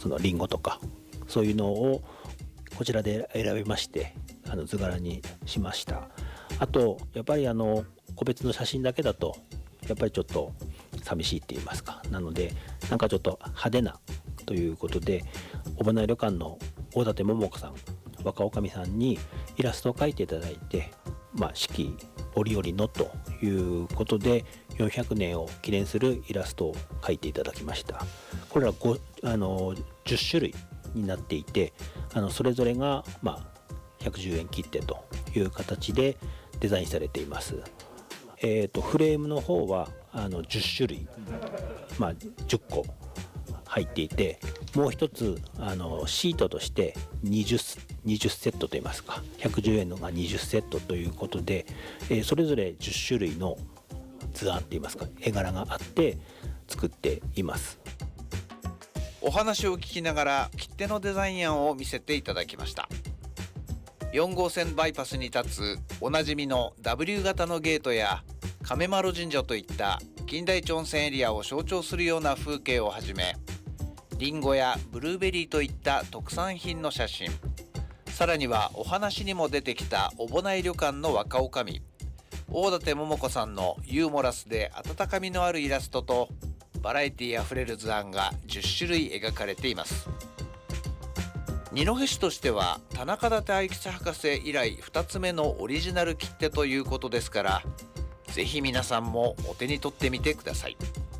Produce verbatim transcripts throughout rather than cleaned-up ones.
そのリンゴとかそういうのをこちらで選びまして、あの図柄にしました。あとやっぱりあの個別の写真だけだとやっぱりちょっと寂しいって言いますか、なのでなんかちょっと派手なということで、尾花井旅館の大館桃子さん、若女将さんにイラストを描いていただいて、まあ、四季折々のということでよんひゃくねんを記念するイラストを描いていただきました。これはごあのじゅっしゅるいになっていて、あのそれぞれが、まあ、ひゃくじゅうえん切手という形でデザインされています。えーと、フレームの方はあのじゅっしゅるい、まあ、じゅっこ入っていて、もう一つあのシートとしてにじゅう、にじゅうセットといいますか、ひゃくじゅうえんのがにじゅうセットということで、えー、それぞれじゅっしゅるいの図案といいますか絵柄があって作っています。 お話を聞きながら切手のデザイン案を見せていただきました。よんごうせんバイパスに立つおなじみの ダブリュー 型のゲートや亀丸神社といった金田一温泉エリアを象徴するような風景をはじめ、リンゴやブルーベリーといった特産品の写真、さらにはお話にも出てきた尾花井旅館の若女将、大館桃子さんのユーモラスで温かみのあるイラストとバラエティあふれる図案がじゅっしゅるい描かれています。二戸市としては田中舘愛吉博士以来ふたつめのオリジナル切手ということですから、ぜひ皆さんもお手に取ってみてください。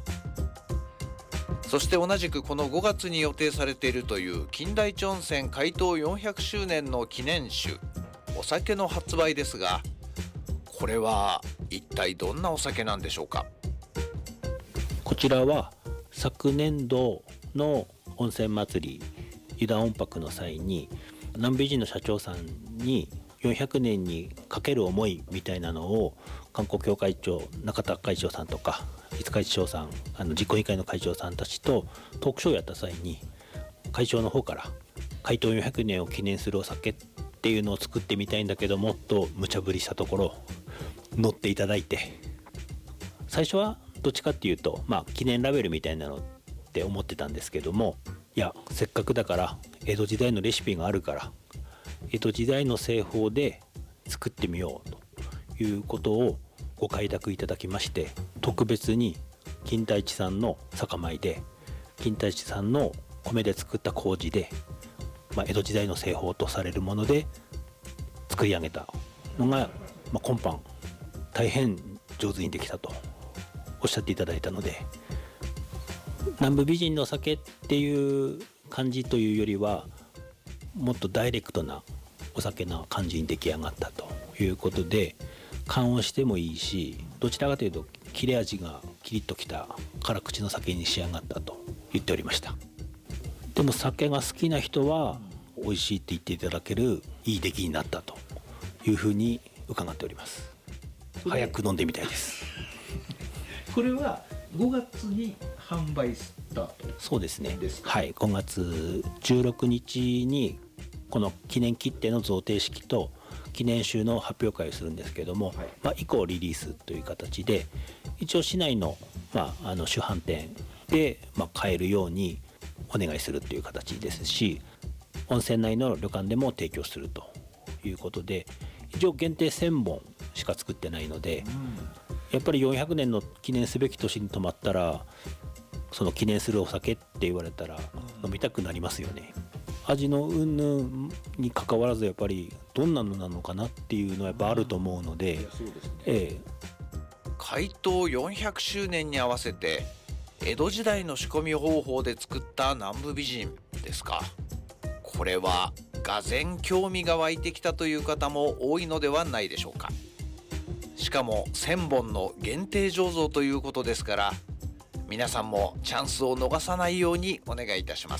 そして同じくこのごがつに予定されているという金田一温泉開湯よんひゃくしゅうねんの記念酒お酒の発売ですが、これは一体どんなお酒なんでしょうか。 こちらは昨年度の温泉祭り湯田温泊の際に南部美人の社長さんによんひゃくねんにかける思いみたいなのを観光協会長中田会長さんとか五日市長さん、あの実行委員会の会長さんたちとトークショーをやった際に、会長の方から開湯よんひゃくねんを記念するお酒っていうのを作ってみたいんだけどもっと無茶ぶりしたところ乗っていただいて、最初はどっちかっていうと、まあ、記念ラベルみたいなのって思ってたんですけども、いやせっかくだから江戸時代のレシピがあるから江戸時代の製法で作ってみようということをご開拓いただきまして、特別に金田一さんの酒米で金田一さんの米で作った麹で、まあ、江戸時代の製法とされるもので作り上げたのが、まあ、今般大変上手にできたとおっしゃっていただいたので、南部美人の酒っていう感じというよりはもっとダイレクトなお酒な感じに出来上がったということで、缶をしてもいいし、どちらかというと切れ味がキリッときた辛口の酒に仕上がったと言っておりました。でも酒が好きな人は美味しいって言っていただけるいい出来になったというふうに伺っております。早く飲んでみたいです。 これはごがつに販売スタート。 そうですね。 ですか。 はい、ごがつじゅうろくにちにこの記念切手の贈呈式と記念集の発表会をするんですけれども、はい、まあ、以降リリースという形で一応市内の、まあ、あの主販店で、まあ、買えるようにお願いするという形ですし、温泉内の旅館でも提供するということで、一応限定せんぼんしか作ってないので、うん、やっぱりよんひゃくねんの記念すべき年に泊まったらその記念するお酒って言われたら飲みたくなりますよね。味の云々に関わらずやっぱりどんなのなのかなっていうのはやっぱあると思うので、 そうですね。 ええ、 開湯よんひゃくしゅうねんに合わせて江戸時代の仕込み方法で作った南部美人ですか。これはがぜん興味が湧いてきたという方も多いのではないでしょうか。しかもせんぼんの限定醸造ということですから、皆さんもチャンスを逃さないようにお願いいたします。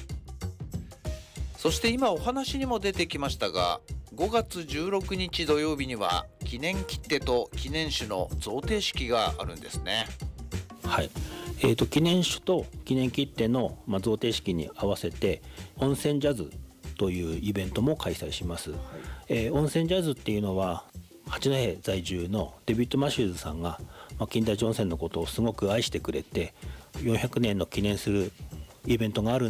そして今お話にも出てきましたが、ごがつじゅうろくにち土曜日には記念切手と記念酒の贈呈式があるんですね。 はい、えーと、記念酒と記念切手の、まあ、贈呈式に合わせて温泉ジャズというイベントも開催します。はい、えー、温泉ジャズっていうのは八戸在住のデビッド・マシューズさんが、まあ、金田一温泉のことをすごく愛してくれてよんひゃくねんの記念するイベントがある